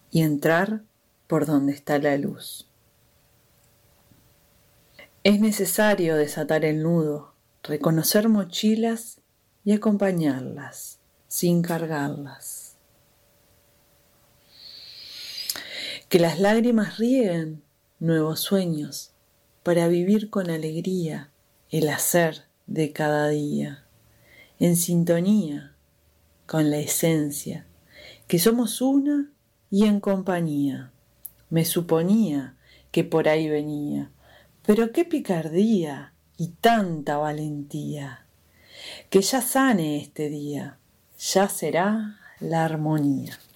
y entrar por donde está la luz. Es necesario desatar el nudo, reconocer mochilas y acompañarlas, sin cargarlas. Que las lágrimas rieguen nuevos sueños para vivir con alegría el hacer de cada día, en sintonía con la esencia, que somos una y en compañía. Me suponía que por ahí venía, pero qué picardía y tanta valentía. Que ya sane este día, ya será la armonía.